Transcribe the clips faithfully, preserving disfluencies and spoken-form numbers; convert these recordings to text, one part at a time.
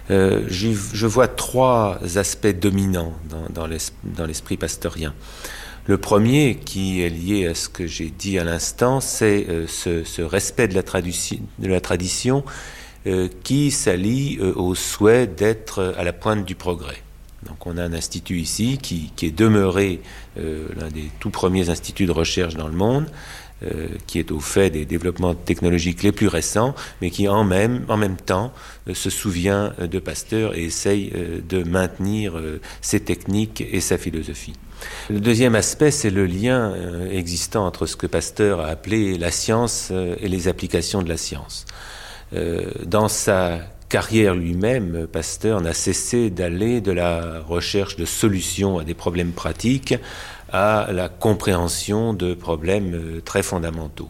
Euh, je vois trois aspects dominants dans, dans, l'es, dans l'esprit pasteurien. Le premier, qui est lié à ce que j'ai dit à l'instant, c'est euh, ce, ce respect de la, tradu- de la tradition euh, qui s'allie euh, au souhait d'être à la pointe du progrès. Donc on a un institut ici qui, qui est demeuré euh, l'un des tout premiers instituts de recherche dans le monde, euh, qui est au fait des développements technologiques les plus récents, mais qui en même, en même temps euh, se souvient de Pasteur et essaye euh, de maintenir euh, ses techniques et sa philosophie. Le deuxième aspect, c'est le lien euh, existant entre ce que Pasteur a appelé la science euh, et les applications de la science. Euh, dans sa carrière lui-même, Pasteur n'a cessé d'aller de la recherche de solutions à des problèmes pratiques à la compréhension de problèmes très fondamentaux.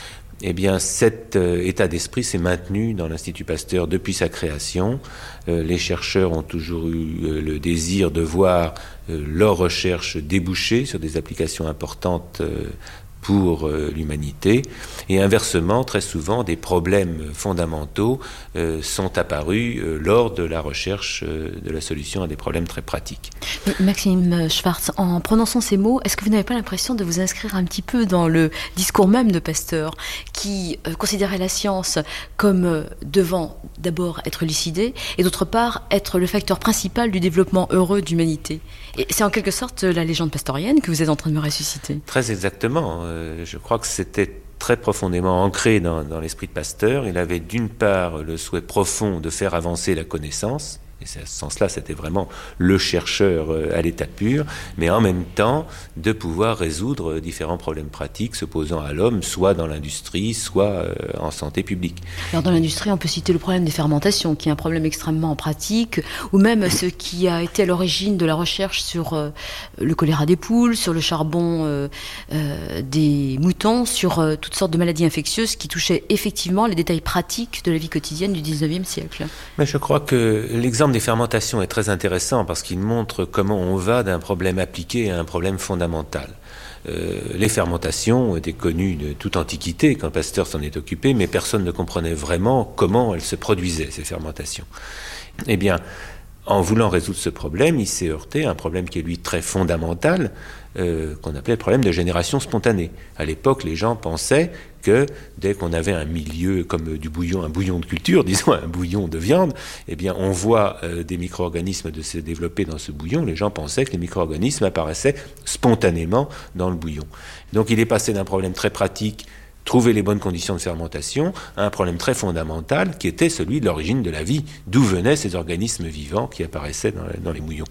Eh bien, cet euh, état d'esprit s'est maintenu dans l'Institut Pasteur depuis sa création. Euh, les chercheurs ont toujours eu euh, le désir de voir euh, leurs recherches déboucher sur des applications importantes euh, pour euh, l'humanité, et inversement, très souvent, des problèmes fondamentaux euh, sont apparus euh, lors de la recherche euh, de la solution à des problèmes très pratiques. Mais Maxime Schwartz, en prononçant ces mots, est-ce que vous n'avez pas l'impression de vous inscrire un petit peu dans le discours même de Pasteur, qui euh, considérait la science comme euh, devant d'abord être lucidée, et d'autre part être le facteur principal du développement heureux de l'humanité? Et c'est en quelque sorte la légende pastorienne que vous êtes en train de me ressusciter. Très exactement. Euh, je crois que c'était très profondément ancré dans, dans l'esprit de Pasteur. Il avait d'une part le souhait profond de faire avancer la connaissance, et à ce sens-là, c'était vraiment le chercheur à l'état pur, mais en même temps de pouvoir résoudre différents problèmes pratiques se posant à l'homme, soit dans l'industrie, soit en santé publique. Alors dans l'industrie, on peut citer le problème des fermentations, qui est un problème extrêmement pratique, ou même ce qui a été à l'origine de la recherche sur euh, le choléra des poules, sur le charbon euh, euh, des moutons, sur euh, toutes sortes de maladies infectieuses qui touchaient effectivement les détails pratiques de la vie quotidienne du dix-neuvième siècle. Mais je crois que l'exemple des fermentations est très intéressant parce qu'il montre comment on va d'un problème appliqué à un problème fondamental. Euh, les fermentations étaient connues de toute antiquité quand Pasteur s'en est occupé, mais personne ne comprenait vraiment comment elles se produisaient, ces fermentations. Eh bien, en voulant résoudre ce problème, il s'est heurté à un problème qui est lui très fondamental, euh, qu'on appelait le problème de génération spontanée. À l'époque, les gens pensaient que dès qu'on avait un milieu comme du bouillon, un bouillon de culture, disons un bouillon de viande, eh bien on voit euh, des micro-organismes de se développer dans ce bouillon. Les gens pensaient que les micro-organismes apparaissaient spontanément dans le bouillon. Donc il est passé d'un problème très pratique, trouver les bonnes conditions de fermentation, à un problème très fondamental qui était celui de l'origine de la vie. D'où venaient ces organismes vivants qui apparaissaient dans, dans les bouillons.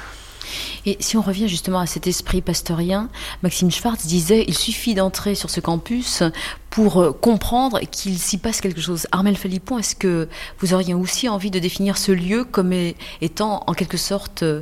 Et si on revient justement à cet esprit pasteurien, Maxime Schwartz disait il suffit d'entrer sur ce campus pour comprendre qu'il s'y passe quelque chose. Armelle Philippon, est-ce que vous auriez aussi envie de définir ce lieu comme étant en quelque sorte euh,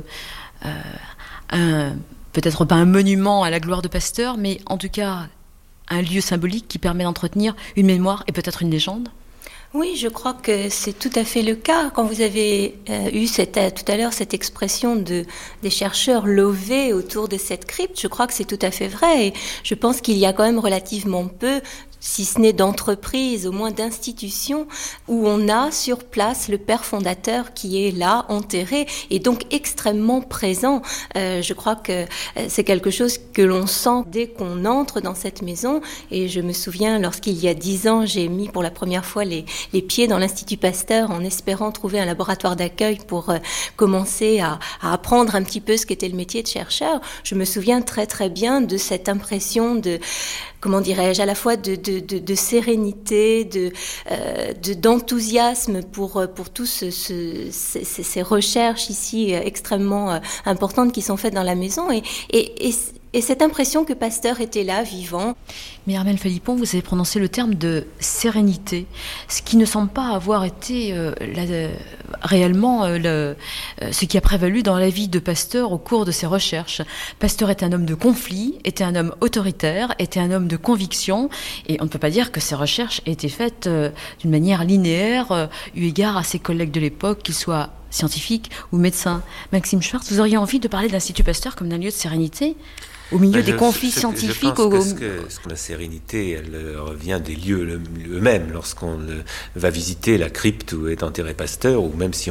un, peut-être pas un monument à la gloire de Pasteur, mais en tout cas un lieu symbolique qui permet d'entretenir une mémoire et peut-être une légende? Oui, je crois que c'est tout à fait le cas. Quand vous avez euh, eu cette, euh, tout à l'heure cette expression de, des chercheurs lovés autour de cette crypte, je crois que c'est tout à fait vrai. Et je pense qu'il y a quand même relativement peu, si ce n'est d'entreprises, au moins d'institutions, où on a sur place le père fondateur qui est là, enterré, et donc extrêmement présent. Euh, je crois que euh, c'est quelque chose que l'on sent dès qu'on entre dans cette maison. Et je me souviens, lorsqu'il y a dix ans, j'ai mis pour la première fois les, les pieds dans l'Institut Pasteur en espérant trouver un laboratoire d'accueil pour euh, commencer à, à apprendre un petit peu ce qu'était le métier de chercheur. Je me souviens très très bien de cette impression de... comment dirais-je, à la fois de, de, de, de sérénité, de, euh, de, d'enthousiasme pour, pour tous ce, ce, ces, ces recherches ici extrêmement importantes qui sont faites dans la maison. Et, et, et, et cette impression que Pasteur était là, vivant. Mais Armelle Philippon, vous avez prononcé le terme de sérénité, ce qui ne semble pas avoir été euh, la, euh, réellement euh, le, euh, ce qui a prévalu dans la vie de Pasteur au cours de ses recherches. Pasteur était un homme de conflit, était un homme autoritaire, était un homme de conviction, et on ne peut pas dire que ses recherches aient été faites euh, d'une manière linéaire, euh, eu égard à ses collègues de l'époque, qu'ils soient scientifiques ou médecins. Maxime Schwartz, vous auriez envie de parler de l'Institut Pasteur comme d'un lieu de sérénité ? Au milieu ben des je, conflits je, scientifiques. Je pense au... que, ce que, ce que la sérénité, elle revient des lieux eux-mêmes. Lorsqu'on le, va visiter la crypte où est enterré Pasteur, ou même si on